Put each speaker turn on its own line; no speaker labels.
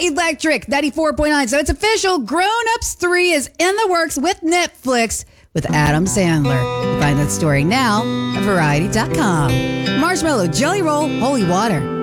Electric 94.9. So it's official. Grown Ups 3 is in the works with Netflix with Adam Sandler. You find that story now at Variety.com. Marshmallow, Jelly Roll, Holy Water.